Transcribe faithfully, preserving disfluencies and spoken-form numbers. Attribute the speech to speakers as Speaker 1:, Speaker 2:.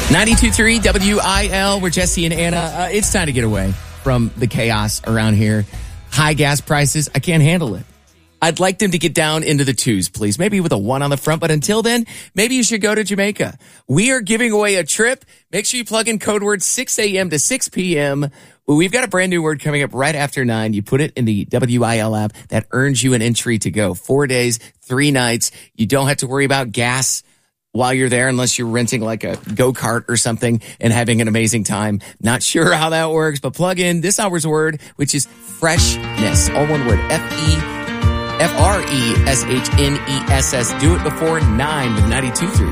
Speaker 1: ninety-two point three W I L, we're Jesse and Anna. Uh, it's time to get away from the chaos around here. High gas prices, I can't handle it. I'd like them to get down into the twos, please. Maybe with a one on the front, but until then, maybe you should go to Jamaica. We are giving away a trip. Make sure you plug in code word six a.m. to six p.m. We've got a brand new word coming up right after nine. You put it in the W I L app. That earns you an entry to go. Four days, three nights. You don't have to worry about gas while you're there unless you're renting like a go-kart or something and having an amazing time. Not sure how that works, but plug in this hour's word, which is freshness. All one word, F E F R E S H N E S S. Do it before nine with ninety-two point three.